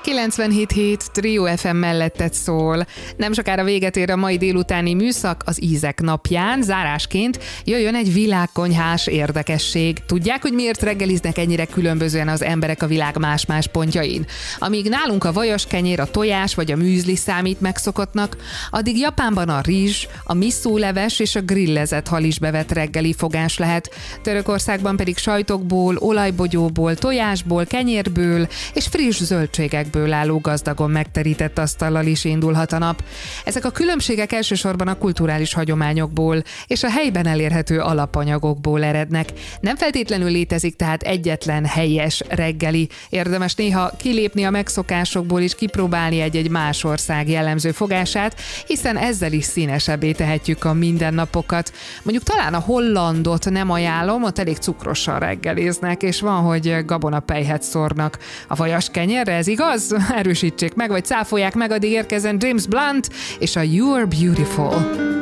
97.7 Trio FM melletted szól. Nem sokára véget ér a mai délutáni műszak, az ízek napján. Zárásként jöjjön egy világkonyhás érdekesség. Tudják, hogy miért reggeliznek ennyire különbözően az emberek a világ más-más pontjain? Amíg nálunk a vajaskenyér, a tojás vagy a műzli számít megszokottnak, addig Japánban a rizs, a miszóleves és a grillezett hal is bevett reggeli fogás lehet. Törökországban pedig sajtokból, olajbogyóból, tojásból, kenyérből és friss zöldségekből álló gazdagon megterített asztallal is indulhat a nap. Ezek a különbségek elsősorban a kulturális hagyományokból és a helyben elérhető alapanyagokból erednek. Nem feltétlenül létezik tehát egyetlen helyes reggeli. Érdemes néha kilépni a megszokásokból és kipróbálni egy-egy más ország jellemző fogását, hiszen ezzel is színesebbé tehetjük a mindennapokat. Mondjuk talán a hollandot nem ajánlom, ott elég cukrosan reggeliznek, és van, hogy gabonapelyhet szórnak a vajas kenyérre, ez igaz? Erősítsék meg, vagy cáfolják meg, addig érkezzen James Blunt és a You're Beautiful.